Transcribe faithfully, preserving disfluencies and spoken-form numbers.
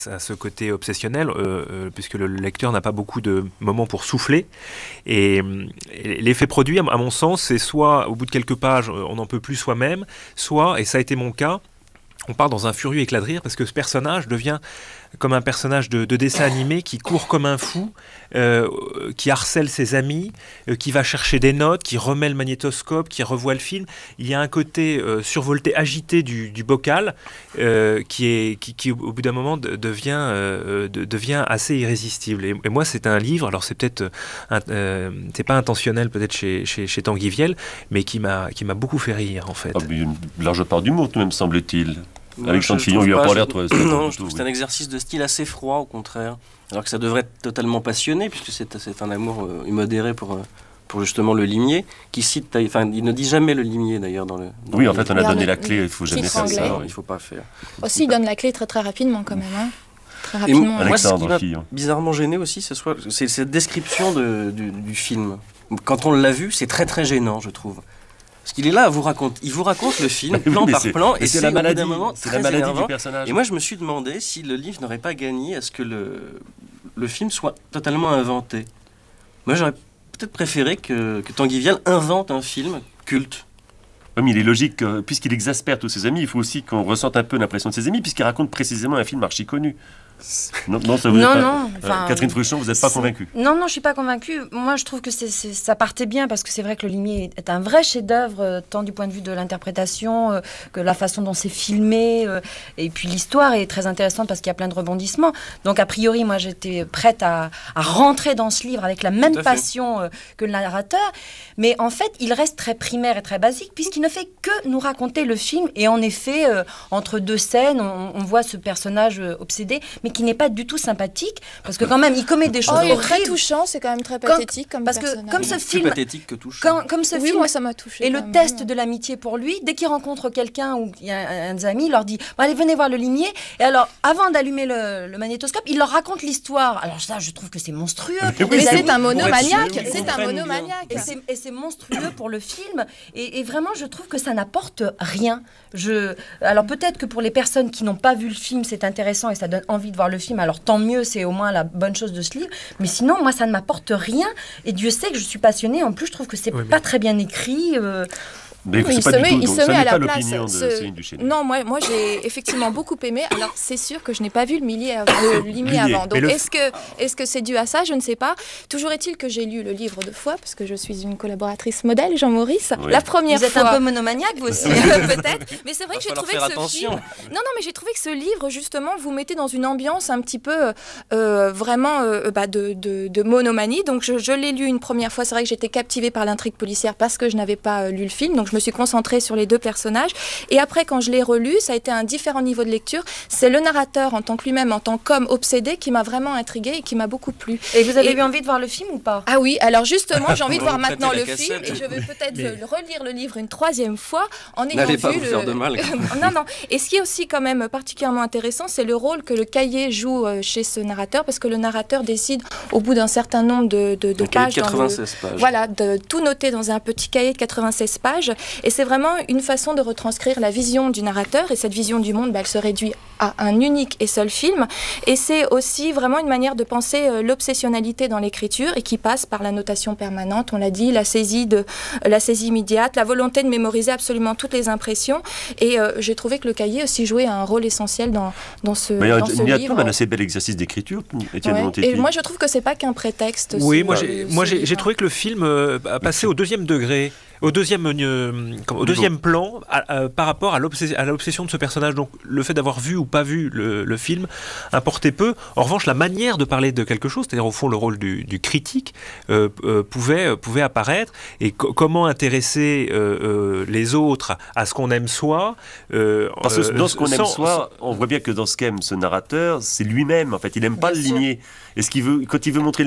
à ce côté obsessionnel, euh, euh, puisque le lecteur n'a pas beaucoup de moments pour souffler. Et, et l'effet produit, à mon sens, c'est soit, au bout de quelques pages, on n'en peut plus soi-même, soit, et ça a été mon cas, on part dans un furieux éclat de rire, parce que ce personnage devient comme un personnage de, de dessin animé qui court comme un fou, euh, qui harcèle ses amis, euh, qui va chercher des notes, qui remet le magnétoscope, qui revoit le film. Il y a un côté euh, survolté, agité du, du bocal, euh, qui, est, qui, qui, au bout d'un moment, de, devient, euh, de, devient assez irrésistible. Et, et moi, c'est un livre, alors c'est peut-être, euh, euh, c'est pas intentionnel peut-être chez, chez, chez Tanguy Viel, mais qui m'a, qui m'a beaucoup fait rire, en fait. Ah, mais une large part d'humour, tout de même, semble-t-il. Moi, Alexandre je Fillon, trouve il a pas, pas je- l'air très... Non, je trouve oui. que c'est un exercice de style assez froid, au contraire. Alors que ça devrait être totalement passionné, puisque c'est, c'est un amour euh, immodéré pour, euh, pour justement le limier, qui cite, enfin, il ne dit jamais le limier d'ailleurs dans le. Dans Oui, le en fait, on livre. a Et donné on la a- clé, il ne faut jamais titre faire anglais. ça. Non, oui. il faut pas faire. Aussi, il donne la clé très très rapidement quand même. Hein. Très Et rapidement. moi, hein. moi, ce qui Alexandre m'a Fillon. bizarrement gêné aussi, ce soir, c'est cette description de, du, du film. Quand on l'a vu, c'est très très gênant, je trouve. Parce qu'il est là à vous raconter, il vous raconte le film Oui, plan mais par c'est- plan, mais et c'est c'est la au bout d'un maladie, moment c'est très la maladie énervant. du personnage. Et moi, je me suis demandé si le livre n'aurait pas gagné à ce que le, le film soit totalement inventé. Moi, j'aurais peut-être préféré que, que Tanguy Viel invente un film culte. Oui, mais il est logique, que, puisqu'il exaspère tous ses amis, il faut aussi qu'on ressente un peu l'impression de ses amis, puisqu'il raconte précisément un film archi connu. Non, non, ça vous Non, êtes pas- non, Euh, enfin, Catherine Fruchon, vous n'êtes pas c'est- convaincue. Non, non, je suis pas convaincue. Moi, je trouve que c'est, c'est- ça partait bien parce que c'est vrai que Le Limier est un vrai chef-d'œuvre, euh, tant du point de vue de l'interprétation euh, que la façon dont c'est filmé. euh, et puis l'histoire est très intéressante parce qu'il y a plein de rebondissements. Donc, a priori, moi, j'étais prête à, à rentrer dans ce livre avec la même Tout à fait. passion euh, que le narrateur. Mais en fait, il reste très primaire et très basique puisqu'il ne fait que nous raconter le film. Et en effet, euh, entre deux scènes, on, on voit ce personnage euh, obsédé, mais qui n'est pas du tout sympathique parce que quand même, il commet des choses Oh, il est très horribles. touchant, c'est quand même très Comme- pathétique comme parce que personnage. comme ce Plus film, pathétique que touche. quand, comme ce Oui, film moi ça m'a touché. est le quand même. test de l'amitié pour lui, dès qu'il rencontre quelqu'un ou il y a un, un des amis, il leur dit bon, allez, venez voir le limier. Et alors, avant d'allumer le, le magnétoscope, il leur raconte l'histoire. Alors ça, je trouve que c'est monstrueux. Mais oui, Les Mais amis- c'est un monomaniaque, Oui, oui, c'est un comprennent bien. monomaniaque. et c'est, et c'est monstrueux pour le film. Et, et vraiment, je trouve que ça n'apporte rien. Je, alors peut-être que pour les personnes qui n'ont pas vu le film, c'est intéressant et ça donne envie de voir le film. Alors tant mieux, c'est au moins la bonne chose de ce livre. Mais sinon, moi, ça ne m'apporte rien. Et Dieu sait que je suis passionnée. En plus, je trouve que c'est Oui, mais- pas très bien écrit. euh, Mais Oui, c'est il pas se du met, tout, il donc se ça met n'est à pas la place. l'opinion de Ce- Céline Duchesne. Non, moi, moi j'ai effectivement beaucoup aimé. Alors, c'est sûr que je n'ai pas vu le millier avant, le limier Limier. avant. Mais Donc, le- est-ce que, est-ce que c'est dû à ça? Je ne sais pas. Toujours est-il que j'ai lu le livre deux fois, parce que je suis une collaboratrice modèle, Jean-Maurice. Oui. La première Vous êtes fois. un peu monomaniaque, vous aussi. Peut-être. Mais c'est vrai Va que j'ai falloir trouvé faire que ce attention. film. Non, non, mais j'ai trouvé que ce livre, justement, vous mettez dans une ambiance un petit peu euh, vraiment euh, bah, de, de, de monomanie. Donc, je, je l'ai lu une première fois. C'est vrai que j'étais captivée par l'intrigue policière parce que je n'avais pas euh, lu le film. Donc, je me suis concentrée sur les deux personnages. Et après, quand je l'ai relu, ça a été un différent niveau de lecture. C'est le narrateur en tant que lui-même, en tant qu'homme obsédé, qui m'a vraiment intriguée et qui m'a beaucoup plu. Et vous avez Et- eu envie de voir le film ou pas? Ah oui, alors justement, j'ai envie de On va voir vous maintenant prêter le la film cassette. et je vais peut-être Mais- le- relire le livre une troisième fois en ayant N'allez vu pas vous le... faire de mal. non, non. Et ce qui est aussi quand même particulièrement intéressant, c'est le rôle que le cahier joue euh, chez ce narrateur, parce que le narrateur décide, au bout d'un certain nombre de, de, de Donc, il y a pages, dans le- quatre-vingt-seize pages. voilà, de tout noter dans un petit cahier de quatre-vingt-seize pages. Et c'est vraiment une façon de retranscrire la vision du narrateur. Et cette vision du monde, bah, elle se réduit à un unique et seul film. Et c'est aussi vraiment une manière de penser euh, l'obsessionnalité dans l'écriture et qui passe par la notation permanente, on l'a dit, la saisie, de, la saisie immédiate, la volonté de mémoriser absolument toutes les impressions. Et euh, j'ai trouvé que le cahier aussi jouait un rôle essentiel dans, dans ce, Mais il y a- dans ce il y a livre. un assez bel exercice d'écriture, Étienne Ouais. Montetti. Et moi, je trouve que c'est pas qu'un prétexte. Oui, ce- moi ce- j'ai, ce moi j'ai, j'ai livre. trouvé que le film euh, a passé au deuxième degré, au deuxième, euh, comment- au deuxième plan à- à- par rapport à, l'obsession, à l'obsession de ce personnage. Donc le fait d'avoir vu ou pas vu le, le film importait peu. En revanche, la manière de parler de quelque chose, c'est-à-dire au fond le rôle du, du critique, euh, euh, pouvait, pouvait apparaître. Et co- comment intéresser euh, euh, les autres à ce qu'on aime soi. euh, Parce que euh, dans ce qu'on aime sans- soi, on voit bien que dans ce qu'aime ce narrateur, c'est lui-même. En fait, il n'aime pas Bien le sûr. limier. Et ce qu'il veut, quand il veut montrer